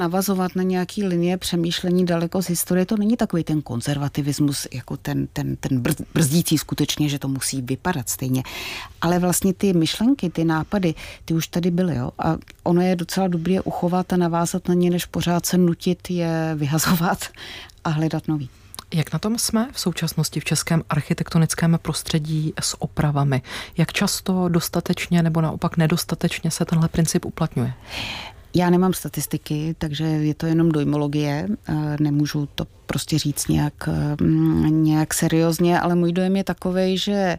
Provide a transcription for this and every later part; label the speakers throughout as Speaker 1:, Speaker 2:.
Speaker 1: navazovat na nějaký linie přemýšlení daleko z historie. To není takový ten konzervativismus, jako ten brzdící skutečně, že to musí vypadat stejně. Ale vlastně ty myšlenky, ty nápady, ty už tady byly, jo. A ono je docela dobré je uchovat a navázat na ně, než pořád se nutit je vyhazovat a hledat nový.
Speaker 2: Jak na tom jsme v současnosti v českém architektonickém prostředí s opravami? Jak často dostatečně nebo naopak nedostatečně se tenhle princip uplatňuje?
Speaker 1: Já nemám statistiky, takže je to jenom dojmologie. Nemůžu to prostě říct nějak seriózně, ale můj dojem je takovej, že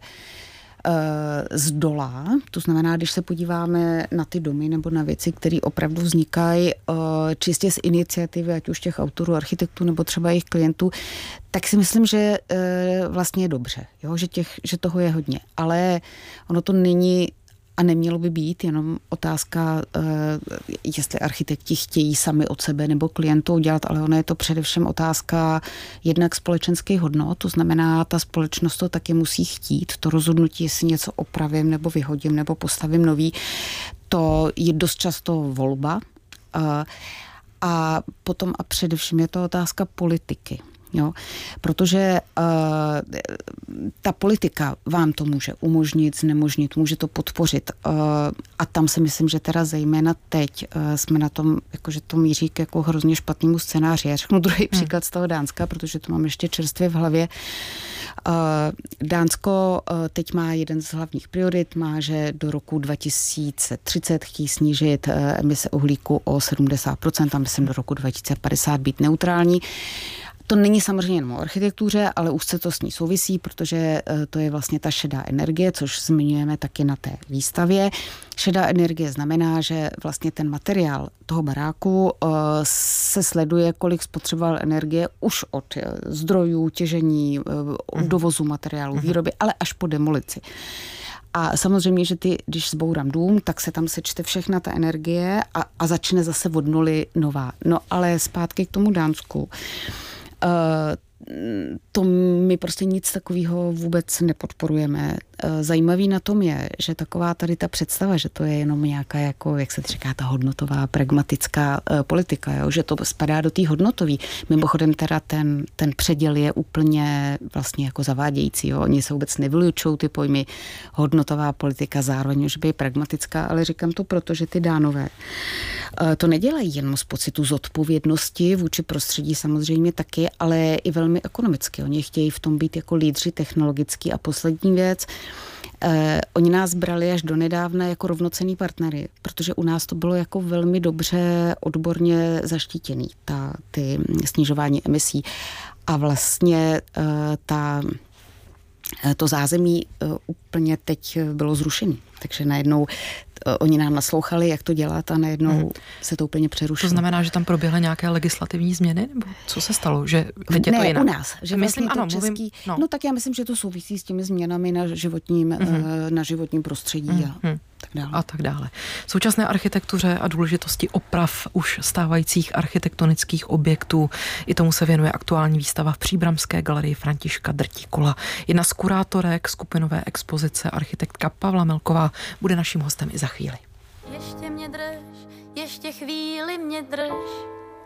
Speaker 1: zdola, to znamená, když se podíváme na ty domy nebo na věci, které opravdu vznikají čistě z iniciativy, ať už těch autorů, architektů nebo třeba jejich klientů, tak si myslím, že vlastně je dobře, jo? Že toho je hodně. Ale ono to není a nemělo by být jenom otázka, jestli architekti chtějí sami od sebe nebo klientů udělat, ale ono je to především otázka jednak společenských hodnot, to znamená, ta společnost to taky musí chtít, to rozhodnutí, jestli něco opravím nebo vyhodím nebo postavím nový, to je dost často volba a potom a především je to otázka politiky. Jo, protože ta politika vám to může umožnit, znemožnit, může to podpořit a tam si myslím, že teda zejména teď jsme na tom, jakože to míří k jako hrozně špatnému scénáři. Já řeknu druhý příklad z toho Dánska, protože to mám ještě čerstvě v hlavě. Dánsko teď má jeden z hlavních priorit, má, že do roku 2030 chtějí snížit emise uhlíku o 70% a myslím do roku 2050 být neutrální. To není samozřejmě jenom o architektuře, ale úzce to s ní souvisí, protože to je vlastně ta šedá energie, což zmiňujeme taky na té výstavě. Šedá energie znamená, že vlastně ten materiál toho baráku se sleduje, kolik spotřeboval energie už od zdrojů, těžení, dovozu materiálu, výroby, ale až po demolici. A samozřejmě, že když zbourám dům, tak se tam sečte všechna ta energie a začne zase od nuly nová. No ale zpátky k tomu Dánsku. To my prostě nic takového vůbec nepodporujeme. Zajímavý na tom je, že taková tady ta představa, že to je jenom nějaká, jako, jak se říká, ta hodnotová, pragmatická politika, jo? Že to spadá do té hodnotové. Mimochodem teda ten předěl je úplně vlastně jako zavádějící. Jo? Oni se vůbec nevylučují ty pojmy hodnotová politika, zároveň už by je pragmatická, ale říkám to proto, že ty Dánové to nedělají jenom z pocitu zodpovědnosti vůči prostředí samozřejmě taky, ale i velmi ekonomicky. Oni chtějí v tom být jako lídři technologický. A poslední věc, oni nás brali až donedávna jako rovnocenný partnery, protože u nás to bylo jako velmi dobře odborně zaštítěný, ty snižování emisí. A vlastně to zázemí úplně teď bylo zrušený. Takže najednou oni nám naslouchali, jak to dělat a najednou se to úplně přerušilo.
Speaker 2: To znamená, že tam proběhly nějaké legislativní změny? Nebo co se stalo? Že teď je to jinak?
Speaker 1: U nás. Že myslím, vlastně ano, český, no tak já myslím, že to souvisí s těmi změnami na životním prostředí
Speaker 2: a tak dále. V současné architektuře a důležitosti oprav už stávajících architektonických objektů. I tomu se věnuje aktuální výstava v Příbramské galerii Františka Drtíkola. Jedna z kurátorek skupinové expozice, architektka Pavla Melková, bude naším hostem i za chvíli.
Speaker 3: Ještě mě drž, ještě chvíli mě drž,